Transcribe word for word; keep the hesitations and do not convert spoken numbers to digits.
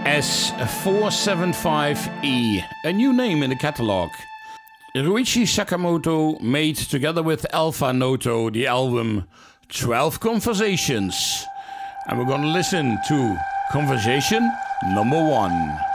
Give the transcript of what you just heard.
S four seventy-five E, a new name in the catalog. Ruichi Sakamoto made together with Alpha Noto the album twelve Conversations. And we're gonna listen to Conversation number one.